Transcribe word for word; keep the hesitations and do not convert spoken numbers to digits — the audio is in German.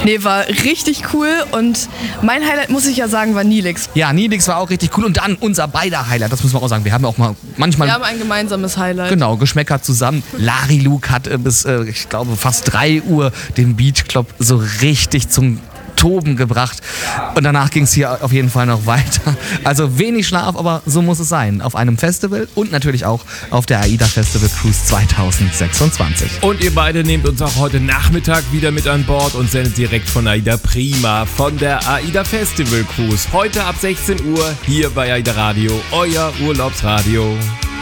Nee, war richtig cool und mein Highlight, muss ich ja sagen, war Nilix. Ja, Nilix war auch richtig cool und dann unser beider Highlight, das müssen wir auch sagen. Wir haben auch mal manchmal... Wir haben ein gemeinsames Highlight. Genau, Geschmäcker zusammen. Lari Luke hat äh, bis, äh, ich glaube, fast drei Uhr den Beach Club so richtig zum Toben gebracht. Und danach ging es hier auf jeden Fall noch weiter. Also wenig Schlaf, aber so muss es sein. Auf einem Festival und natürlich auch auf der AIDA Festival Cruise zwanzig sechsundzwanzig. Und ihr beide nehmt uns auch heute Nachmittag wieder mit an Bord und sendet direkt von AIDA Prima von der AIDA Festival Cruise. Heute ab sechzehn Uhr hier bei AIDA Radio, euer Urlaubsradio.